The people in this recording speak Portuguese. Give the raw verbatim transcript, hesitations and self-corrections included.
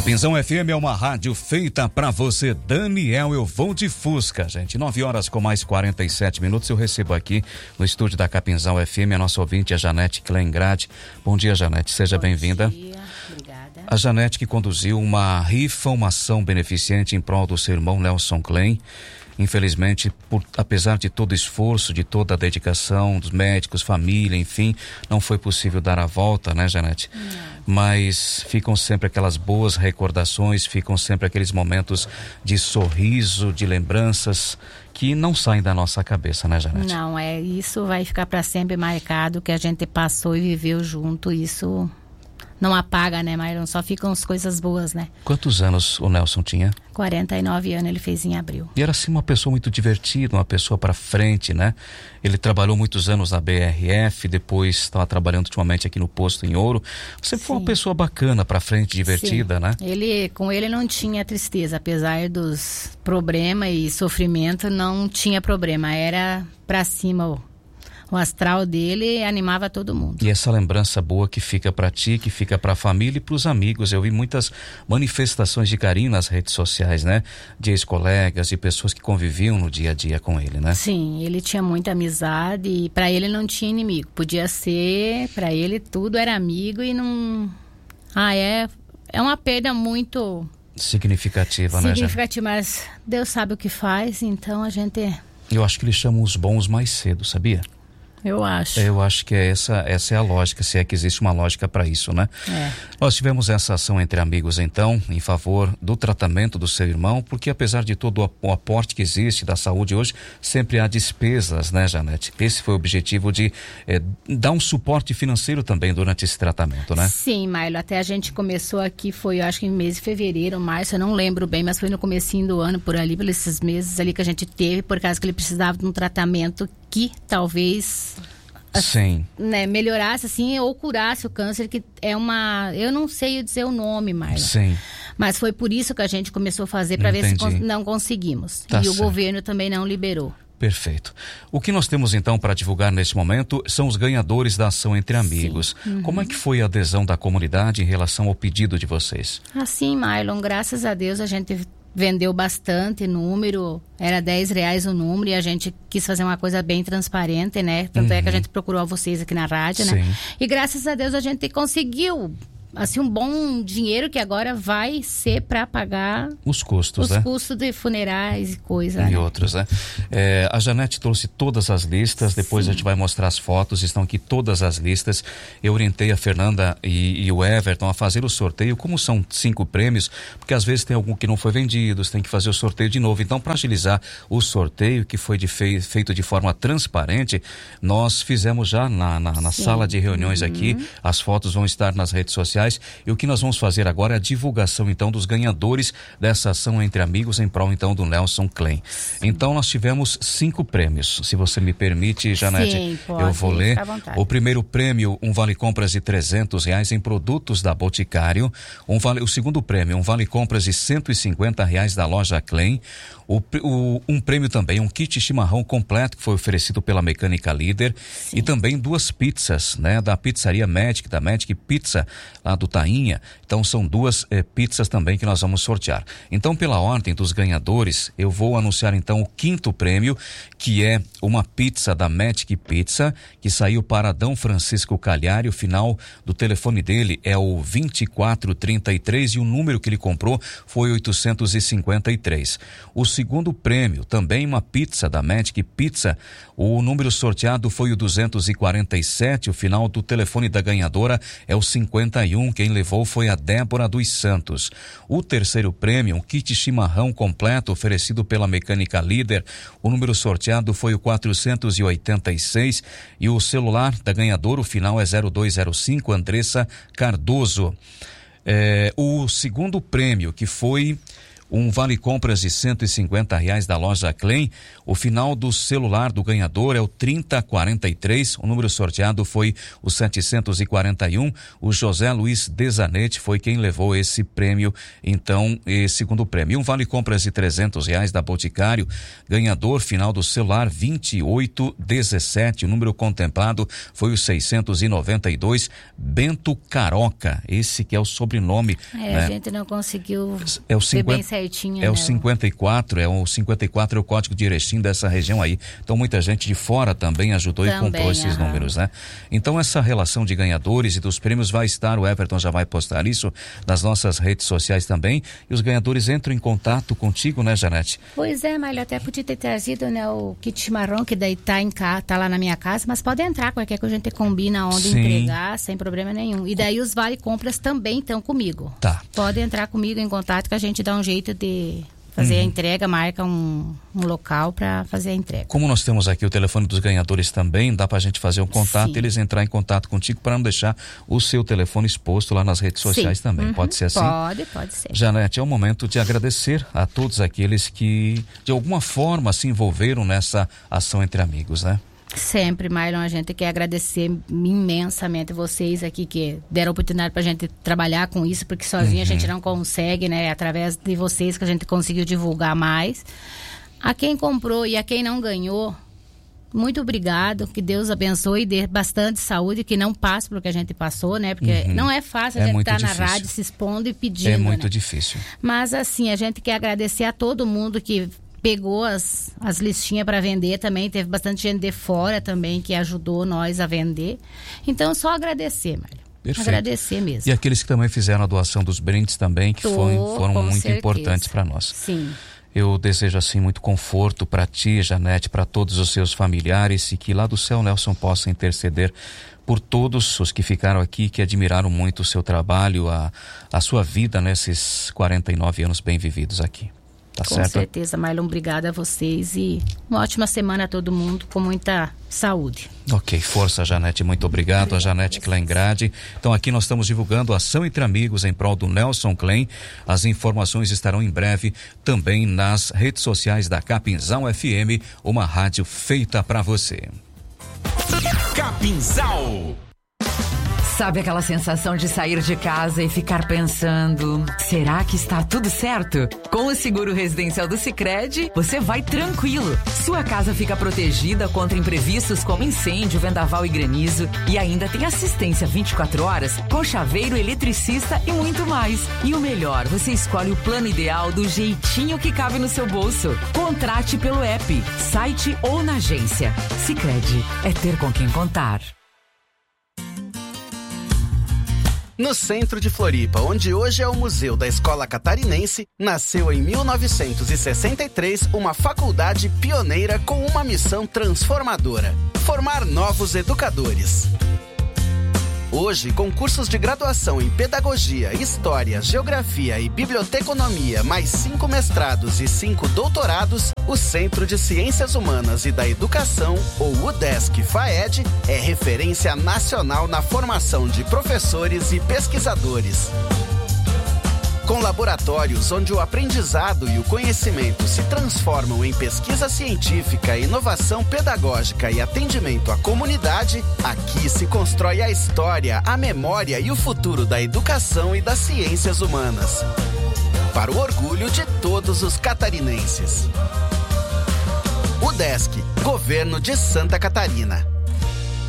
Capinzão F M é uma rádio feita pra você. Daniel, eu vou de Fusca, gente. nove horas com mais quarenta e sete minutos. Eu recebo aqui no estúdio da Capinzão F M a nossa ouvinte, a Janete Klengrad. Bom dia, Janete. Seja bem-vinda. Bom dia, obrigada. A Janete que conduziu uma rifa, uma ação beneficente em prol do seu irmão Nelson Klein. Infelizmente, por, apesar de todo o esforço, de toda a dedicação dos médicos, família, enfim, não foi possível dar a volta, né, Janete? Não. Mas ficam sempre aquelas boas recordações, ficam sempre aqueles momentos de sorriso, de lembranças que não saem da nossa cabeça, né, Janete? Não, é, isso vai ficar para sempre marcado, que a gente passou e viveu junto, isso não apaga, né, Marlon? Só ficam as coisas boas, né? Quantos anos o Nelson tinha? quarenta e nove anos ele fez em abril. E era assim uma pessoa muito divertida, uma pessoa para frente, né? Ele trabalhou muitos anos na B R F, depois estava trabalhando ultimamente aqui no posto em Ouro. Você foi uma pessoa bacana, para frente, divertida, Sim. né? Ele, com ele não tinha tristeza, apesar dos problemas e sofrimento, não tinha problema, era para cima o O astral dele animava todo mundo. E essa lembrança boa que fica para ti, que fica para a família e para os amigos. Eu vi muitas manifestações de carinho nas redes sociais, né? De ex-colegas e pessoas que conviviam no dia a dia com ele, né? Sim, ele tinha muita amizade e para ele não tinha inimigo. Podia ser, para ele tudo era amigo e não... Ah, é, é uma perda muito... Significativa, né, Significativa, mas Deus sabe o que faz, então a gente... Eu acho que eles chamam os bons mais cedo, sabia? Eu acho. Eu acho que é essa, essa é a lógica, se é que existe uma lógica para isso, né? É. Nós tivemos essa ação entre amigos, então, em favor do tratamento do seu irmão, porque apesar de todo o aporte que existe da saúde hoje, sempre há despesas, né, Janete? Esse foi o objetivo de é, dar um suporte financeiro também durante esse tratamento, né? Sim, Marlo, até a gente começou aqui, foi, eu acho que em mês de fevereiro, março, eu não lembro bem, mas foi no comecinho do ano, por ali, por esses meses ali que a gente teve, por causa que ele precisava de um tratamento que talvez... Sim. Né, melhorasse assim ou curasse o câncer, que é uma... Eu não sei dizer o nome, Marlon. Sim. Mas foi por isso que a gente começou a fazer, para ver se cons- não conseguimos. Tá e certo. O governo também não liberou. Perfeito. O que nós temos então para divulgar neste momento são os ganhadores da ação Entre Amigos. Uhum. Como é que foi a adesão da comunidade em relação ao pedido de vocês? Assim, Marlon, graças a Deus a gente... vendeu bastante número, era dez reais o número e a gente quis fazer uma coisa bem transparente, né? Tanto uhum. é que a gente procurou vocês aqui na rádio, Sim. né? E graças a Deus a gente conseguiu, assim, um bom dinheiro que agora vai ser para pagar os custos, os né? custos de funerais e coisa. E né? outros, né? É, a Janete trouxe todas as listas, depois Sim. a gente vai mostrar as fotos, estão aqui todas as listas. Eu orientei a Fernanda e, e o Everton a fazer o sorteio, como são cinco prêmios, porque às vezes tem algum que não foi vendido, você tem que fazer o sorteio de novo. Então, para agilizar o sorteio, que foi de fei, feito de forma transparente, nós fizemos já na, na, na sala de reuniões uhum. aqui, as fotos vão estar nas redes sociais. E o que nós vamos fazer agora é a divulgação, então, dos ganhadores dessa ação Entre Amigos em prol, então, do Nelson Klein. Sim. Então, nós tivemos cinco prêmios. Se você me permite, Janete, Sim, pode, eu vou ler. O primeiro prêmio, um vale-compras de trezentos reais em produtos da Boticário. Um vale, o segundo prêmio, um vale-compras de cento e cinquenta reais da loja Klein. O, o, um prêmio também, um kit chimarrão completo que foi oferecido pela Mecânica Líder. Sim. E também duas pizzas, né? Da pizzaria Magic, da Magic Pizza, lá do Tainha. Então são duas eh, pizzas também que nós vamos sortear. Então, pela ordem dos ganhadores, eu vou anunciar então o quinto prêmio, que é uma pizza da Magic Pizza, que saiu para Adão Francisco Calhari. O final do telefone dele é o vinte e quatro trinta e três e o número que ele comprou foi oitocentos e cinquenta e três. O segundo prêmio, também uma pizza da Magic Pizza, o número sorteado foi o duzentos e quarenta e sete, o final do telefone da ganhadora é o cinquenta e um, quem levou foi a Débora dos Santos. O terceiro prêmio, um kit chimarrão completo oferecido pela Mecânica Líder, o número sorteado foi o quatrocentos e oitenta e seis e o celular da ganhadora, o final é zero dois zero cinco, Andressa Cardoso. É, o segundo prêmio, que foi um vale compras de cento e cinquenta reais da loja Klein. O final do celular do ganhador é o trinta quarenta e três. O número sorteado foi o setecentos e quarenta e um. O José Luiz Desanete foi quem levou esse prêmio, então, esse segundo prêmio. Um vale compras de trezentos reais da Boticário. Ganhador final do celular vinte e oito dezessete. O número contemplado foi o seiscentos e noventa e dois. Bento Caroca, esse que é o sobrenome. É, né? A gente não conseguiu é o ver bem certinho. É né? o cinquenta e quatro, é o cinquenta e quatro é o código de Erechim dessa região aí. Então muita gente de fora também ajudou também, e comprou esses aham. números, né? Então essa relação de ganhadores e dos prêmios vai estar, o Everton já vai postar isso nas nossas redes sociais também, e os ganhadores entram em contato contigo, né, Janete? Pois é, mas eu até podia ter trazido, né, o kit chimarrão, que daí tá, em ca... tá lá na minha casa, mas pode entrar, qualquer coisa a gente combina onde Sim. entregar, sem problema nenhum. E daí os vale compras também estão comigo. Tá. Pode entrar comigo em contato que a gente dá um jeito de fazer uhum. a entrega, marca um, um local para fazer a entrega. Como nós temos aqui o telefone dos ganhadores também, dá pra gente fazer um contato, Sim. eles entrar em contato contigo para não deixar o seu telefone exposto lá nas redes sociais Sim. também. Uhum. Pode ser assim? Pode, pode ser. Janete, é o momento de agradecer a todos aqueles que de alguma forma se envolveram nessa ação entre amigos, né? Sempre, Marlon, a gente quer agradecer imensamente vocês aqui que deram a oportunidade pra gente trabalhar com isso, porque sozinho uhum. a gente não consegue, né? É através de vocês que a gente conseguiu divulgar mais. A quem comprou e a quem não ganhou, muito obrigado, que Deus abençoe e dê bastante saúde, que não passe pelo que a gente passou, né? Porque uhum. não é fácil a é gente estar tá na rádio se expondo e pedindo, É muito né? difícil. Mas assim, a gente quer agradecer a todo mundo que pegou as, as listinhas para vender também, teve bastante gente de fora também que ajudou nós a vender. Então, só agradecer, Mário. Perfeito. Agradecer mesmo. E aqueles que também fizeram a doação dos brindes também, que Tô, foi, foram muito certeza. importantes para nós. Sim. Eu desejo assim muito conforto para ti, Janete, para todos os seus familiares, e que lá do céu Nelson possa interceder por todos os que ficaram aqui, que admiraram muito o seu trabalho, a, a sua vida nesses quarenta e nove anos bem vividos aqui. Tá com certo? certeza, Marlon, obrigada a vocês e uma ótima semana a todo mundo, com muita saúde. Ok, força, Janete, muito obrigado. A Janete Kleingrade. Então aqui nós estamos divulgando a ação entre amigos em prol do Nelson Klein. As informações estarão em breve também nas redes sociais da Capinzal F M, uma rádio feita para você. Capinzal. Sabe aquela sensação de sair de casa e ficar pensando, será que está tudo certo? Com o seguro residencial do Sicredi, você vai tranquilo. Sua casa fica protegida contra imprevistos como incêndio, vendaval e granizo, e ainda tem assistência vinte e quatro horas com chaveiro, eletricista e muito mais. E o melhor, você escolhe o plano ideal do jeitinho que cabe no seu bolso. Contrate pelo app, site ou na agência. Sicredi, é ter com quem contar. No centro de Floripa, onde hoje é o Museu da Escola Catarinense, nasceu em mil novecentos e sessenta e três uma faculdade pioneira com uma missão transformadora: formar novos educadores. Hoje, com cursos de graduação em Pedagogia, História, Geografia e Biblioteconomia, mais cinco mestrados e cinco doutorados, o Centro de Ciências Humanas e da Educação, ou UDESC FAED, é referência nacional na formação de professores e pesquisadores. Com laboratórios onde o aprendizado e o conhecimento se transformam em pesquisa científica, inovação pedagógica e atendimento à comunidade, aqui se constrói a história, a memória e o futuro da educação e das ciências humanas. Para o orgulho de todos os catarinenses. UDESC, Governo de Santa Catarina.